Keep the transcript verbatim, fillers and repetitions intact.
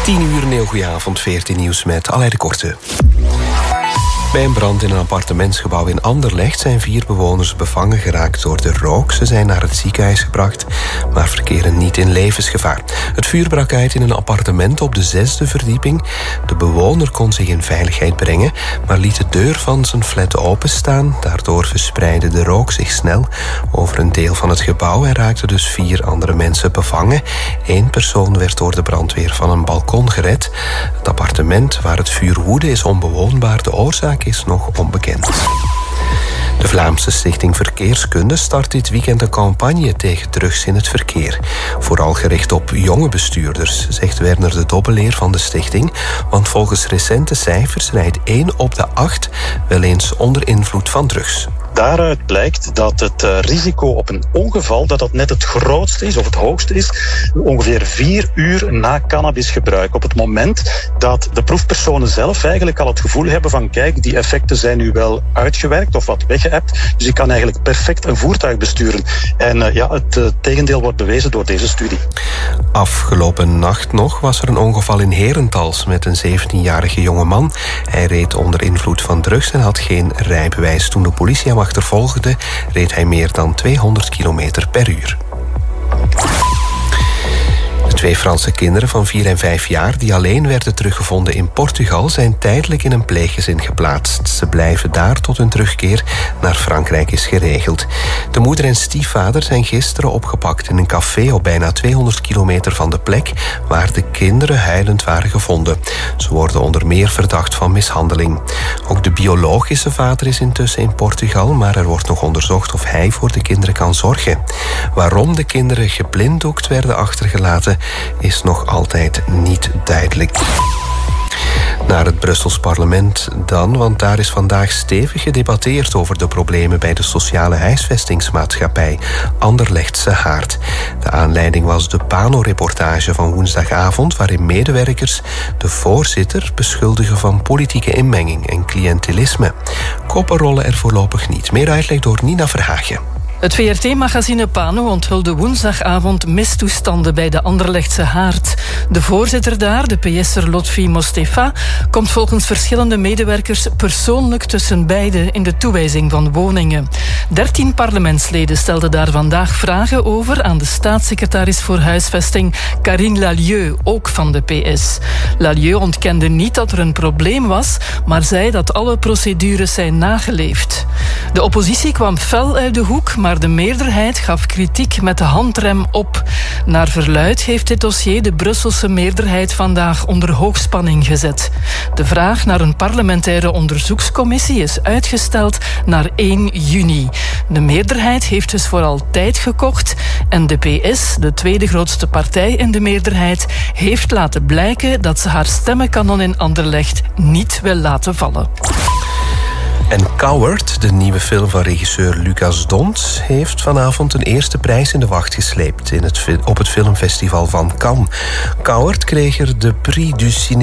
tien uur, een heel goede avond, veertien nieuws met Aleid de Korte. Bij een brand in een appartementsgebouw in Anderlecht zijn vier bewoners bevangen geraakt door de rook. Ze zijn naar het ziekenhuis gebracht, maar verkeren niet in levensgevaar. Het vuur brak uit in een appartement op de zesde verdieping. De bewoner kon zich in veiligheid brengen, maar liet de deur van zijn flat openstaan. Daardoor verspreidde de rook zich snel over een deel van het gebouw en raakten dus vier andere mensen bevangen. Eén persoon werd door de brandweer van een balkon gered. Het appartement waar het vuur woedde is onbewoonbaar. De oorzaak is nog onbekend. De Vlaamse Stichting Verkeerskunde start dit weekend een campagne tegen drugs in het verkeer. Vooral gericht op jonge bestuurders, zegt Werner de Dobbeleer van de stichting. Want volgens recente cijfers rijdt één op de acht wel eens onder invloed van drugs. Daaruit blijkt dat het uh, risico op een ongeval dat dat net het grootste is of het hoogste is, ongeveer vier uur na cannabisgebruik. Op het moment dat de proefpersonen zelf eigenlijk al het gevoel hebben van kijk, die effecten zijn nu wel uitgewerkt of wat weggeëpt. Dus ik kan eigenlijk perfect een voertuig besturen. En uh, ja, het uh, tegendeel wordt bewezen door deze studie. Afgelopen nacht nog was er een ongeval in Herentals met een zeventienjarige jongeman. Hij reed onder invloed van drugs en had geen rijbewijs. Toen de politie hem achtervolgde, reed hij meer dan tweehonderd kilometer per uur. De twee Franse kinderen van vier en vijf jaar die alleen werden teruggevonden in Portugal zijn tijdelijk in een pleeggezin geplaatst. Ze blijven daar tot hun terugkeer naar Frankrijk is geregeld. De moeder en stiefvader zijn gisteren opgepakt in een café op bijna tweehonderd kilometer van de plek waar de kinderen huilend waren gevonden. Ze worden onder meer verdacht van mishandeling. Ook de biologische vader is intussen in Portugal, maar er wordt nog onderzocht of hij voor de kinderen kan zorgen. Waarom de kinderen geblinddoekt werden achtergelaten is nog altijd niet duidelijk. Naar het Brussels parlement dan, want daar is vandaag stevig gedebatteerd over de problemen bij de sociale huisvestingsmaatschappij Anderlechtse Haard. De aanleiding was de Pano-reportage van woensdagavond, waarin medewerkers de voorzitter beschuldigen van politieke inmenging en cliëntelisme. Koppen rollen er voorlopig niet. Meer uitleg door Nina Verhagen. Het V R T-magazine Pano onthulde woensdagavond mistoestanden bij de Anderlechtse Haard. De voorzitter daar, de P S'er Lotfi Mostefa, komt volgens verschillende medewerkers persoonlijk tussen beiden in de toewijzing van woningen. Dertien parlementsleden stelden daar vandaag vragen over aan de staatssecretaris voor huisvesting Karine Lallieu, ook van de P S. Lallieu ontkende niet dat er een probleem was, maar zei dat alle procedures zijn nageleefd. De oppositie kwam fel uit de hoek, maar de meerderheid gaf kritiek met de handrem op. Naar verluidt heeft dit dossier de Brusselse meerderheid vandaag onder hoogspanning gezet. De vraag naar een parlementaire onderzoekscommissie is uitgesteld naar één juni. De meerderheid heeft dus vooral tijd gekocht en de P S, de tweede grootste partij in de meerderheid, heeft laten blijken dat ze haar stemmenkanon in Anderlecht niet wil laten vallen. En Coward, de nieuwe film van regisseur Lucas Dont, heeft vanavond een eerste prijs in de wacht gesleept in het, op het filmfestival van Cannes. Coward kreeg er de Prix du Ciné